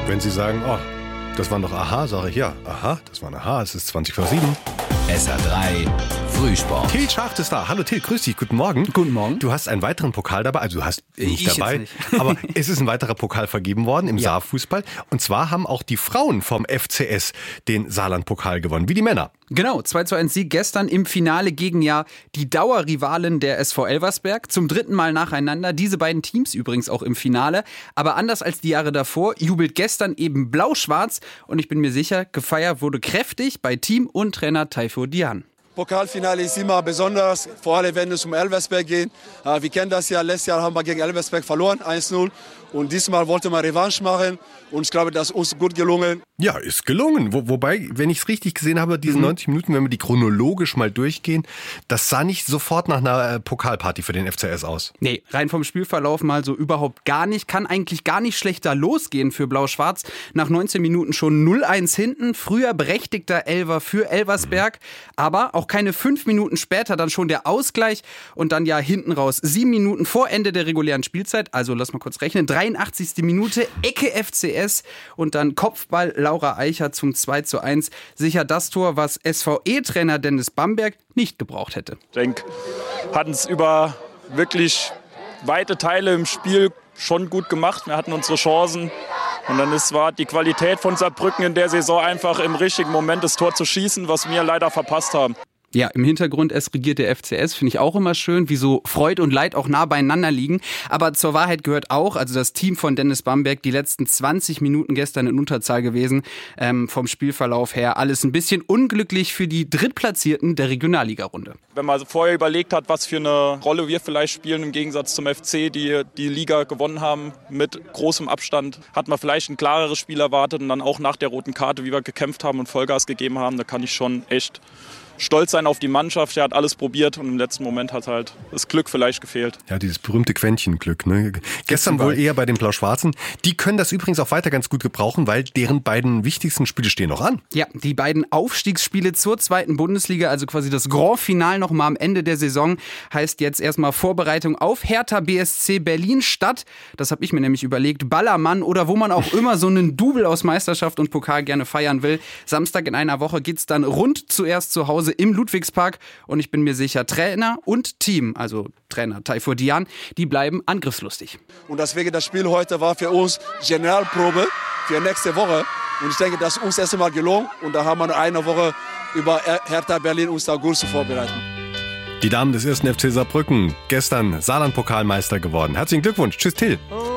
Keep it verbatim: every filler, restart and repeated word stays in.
Wenn Sie sagen, oh, das war doch Aha, sage ich ja, Aha, das war ein Aha, es ist zwanzig vor sieben. S R drei Frühsport. Till Schacht ist da. Hallo Till, grüß dich, guten Morgen. Guten Morgen. Du hast einen weiteren Pokal dabei, also du hast nicht Ich dabei, jetzt nicht. aber es ist ein weiterer Pokal vergeben worden im Ja. Saarfußball. Und zwar haben auch die Frauen vom F C S den Saarland-Pokal gewonnen, wie die Männer. Genau, zwei zu eins Sieg gestern im Finale gegen ja die Dauerrivalen der S V Elversberg. Zum dritten Mal nacheinander. Diese beiden Teams übrigens auch im Finale. Aber anders als die Jahre davor jubelt gestern eben Blau-Schwarz. Und ich bin mir sicher, gefeiert wurde kräftig bei Team und Trainer Taifur Dian. Pokalfinale ist immer besonders, vor allem wenn es um Elversberg geht. Äh, wir kennen das ja, letztes Jahr haben wir gegen Elversberg verloren, eins null. Und diesmal wollte man Revanche machen und ich glaube, das ist uns gut gelungen. Ja, ist gelungen. Wo, wobei, wenn ich es richtig gesehen habe, diese Mhm. neunzig Minuten, wenn wir die chronologisch mal durchgehen, das sah nicht sofort nach einer äh, Pokalparty für den F C S aus. Nee, rein vom Spielverlauf mal so überhaupt gar nicht. Kann eigentlich gar nicht schlechter losgehen für Blau-Schwarz. Nach neunzehn Minuten schon null eins hinten. Früher berechtigter Elfer für Elversberg. Aber auch keine fünf Minuten später dann schon der Ausgleich. Und dann ja hinten raus sieben Minuten vor Ende der regulären Spielzeit. Also lass mal kurz rechnen. dreiundachtzigste Minute, Ecke F C S. Und dann Kopfball Laura Eicher zum zwei zu eins. Sicher das Tor, was S V E-Trainer Dennis Bamberg nicht gebraucht hätte. Ich denke, hatten es über wirklich weite Teile im Spiel schon gut gemacht. Wir hatten unsere Chancen. Und dann ist, war die Qualität von Saarbrücken in der Saison einfach im richtigen Moment das Tor zu schießen, was wir leider verpasst haben. Ja, im Hintergrund es regiert der F C S, finde ich auch immer schön, wie so Freud und Leid auch nah beieinander liegen. Aber zur Wahrheit gehört auch, also das Team von Dennis Bamberg, die letzten zwanzig Minuten gestern in Unterzahl gewesen, ähm, vom Spielverlauf her alles ein bisschen unglücklich für die Drittplatzierten der Regionalliga-Runde. Wenn man vorher überlegt hat, was für eine Rolle wir vielleicht spielen im Gegensatz zum F C, die die Liga gewonnen haben mit großem Abstand, hat man vielleicht ein klareres Spiel erwartet und dann auch nach der roten Karte, wie wir gekämpft haben und Vollgas gegeben haben, da kann ich schon echt stolz sein auf die Mannschaft. Er hat alles probiert und im letzten Moment hat halt das Glück vielleicht gefehlt. Ja, dieses berühmte Quäntchenglück. Ne? Gestern wohl eher bei den Blau-Schwarzen. Die können das übrigens auch weiter ganz gut gebrauchen, weil deren beiden wichtigsten Spiele stehen noch an. Ja, die beiden Aufstiegsspiele zur zweiten Bundesliga, also quasi das Grand Final noch mal am Ende der Saison, heißt jetzt erstmal Vorbereitung auf Hertha B S C Berlin statt, das habe ich mir nämlich überlegt, Ballermann oder wo man auch immer so einen Double aus Meisterschaft und Pokal gerne feiern will. Samstag in einer Woche geht's dann rund zuerst zu Hause im Ludwigspark und ich bin mir sicher, Trainer und Team, also Trainer Taifur Dian, die bleiben angriffslustig. Und deswegen das Spiel heute war für uns Generalprobe für nächste Woche. Und ich denke, das ist uns erst einmal gelungen und da haben wir eine Woche über Hertha Berlin uns da gut zu vorbereiten. Die Damen des ersten F C Saarbrücken, gestern Saarland-Pokalmeister geworden. Herzlichen Glückwunsch. Tschüss, Till.